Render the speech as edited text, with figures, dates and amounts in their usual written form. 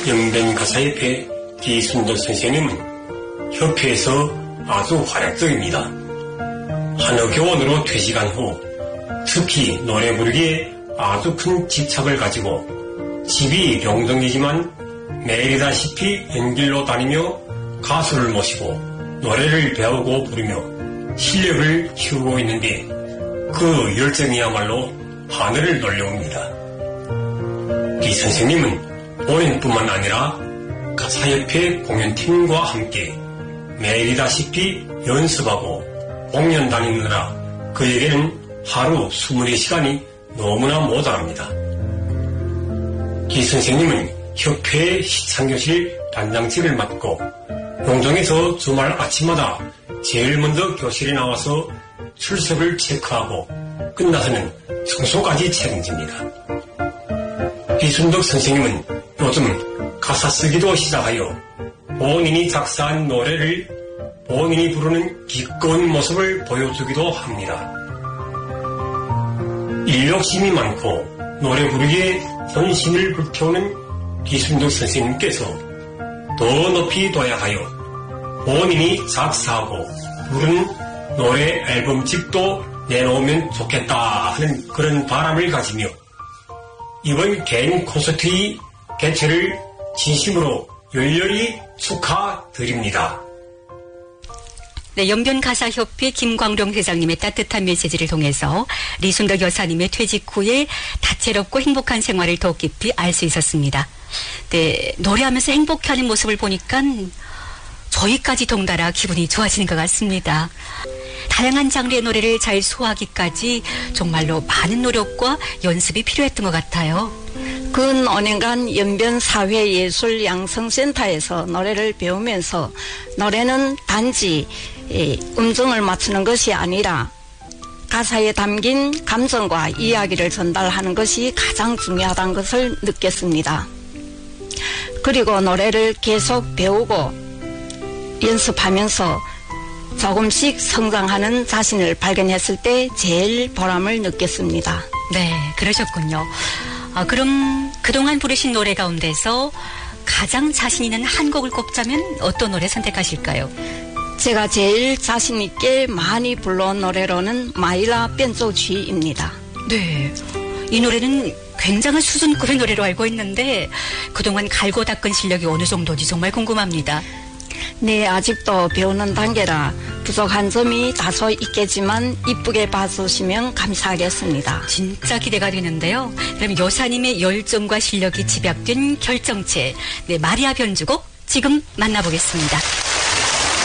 영변가사협회 기순도 선생님은 협회에서 아주 활약적입니다. 한어 교원으로 퇴직한 후 특히 노래 부르기에 아주 큰 집착을 가지고 집이 병동이지만 매일이다시피 연길로 다니며 가수를 모시고 노래를 배우고 부르며 실력을 키우고 있는데 그 열정이야말로 하늘을 놀려옵니다. 이 선생님은 본인뿐만 아니라 가사협회 공연팀과 함께 매일이다시피 연습하고 공연 다니느라 그에게는 하루 24시간이 너무나 모자랍니다. 이 선생님은 협회의 시창교실 단장직을 맡고 농정에서 주말 아침마다 제일 먼저 교실에 나와서 출석을 체크하고 끝나서는 청소까지 책임집니다. 이순덕 선생님은 요즘 가사 쓰기도 시작하여 본인이 작사한 노래를 본인이 부르는 기꺼운 모습을 보여주기도 합니다. 인력심이 많고 노래 부르기에 혼신을 불태우는 이순덕 선생님께서 더 높이 도약하여 본인이 작사하고 부르는 노래 앨범집도 내놓으면 좋겠다 하는 그런 바람을 가지며 이번 개인 콘서트의 개최를 진심으로 열렬히 축하드립니다. 네, 영변가사협회 김광룡 회장님의 따뜻한 메시지를 통해서 리순덕 여사님의 퇴직 후에 다채롭고 행복한 생활을 더욱 깊이 알 수 있었습니다. 네, 노래하면서 행복해하는 모습을 보니까 저희까지 덩달아 기분이 좋아지는 것 같습니다. 다양한 장르의 노래를 잘 소화하기까지 정말로 많은 노력과 연습이 필요했던 것 같아요. 근 5년간 연변사회예술양성센터에서 노래를 배우면서 노래는 단지 음정을 맞추는 것이 아니라 가사에 담긴 감정과 이야기를 전달하는 것이 가장 중요하다는 것을 느꼈습니다. 그리고 노래를 계속 배우고 연습하면서 조금씩 성장하는 자신을 발견했을 때 제일 보람을 느꼈습니다. 네, 그러셨군요. 그럼 그동안 부르신 노래 가운데서 가장 자신 있는 한 곡을 꼽자면 어떤 노래 선택하실까요? 제가 제일 자신 있게 많이 불러온 노래로는 마이라 변조쥐입니다. 네, 이 노래는 굉장한 수준급의 노래로 알고 있는데 그동안 갈고 닦은 실력이 어느 정도인지 정말 궁금합니다. 네, 아직도 배우는 단계라 부족한 점이 다소 있겠지만 이쁘게 봐주시면 감사하겠습니다. 진짜 기대가 되는데요. 그럼 여사님의 열정과 실력이 집약된 결정체, 네, 마리아 변주곡 지금 만나보겠습니다.